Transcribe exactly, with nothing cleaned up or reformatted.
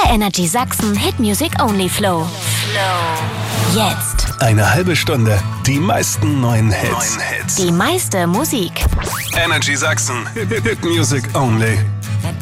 Der Energy Sachsen Hit Music Only Flow. Flow. Jetzt. Eine halbe Stunde. Die meisten neuen Hits. Die meiste Musik. Energy Sachsen Hit Music Only.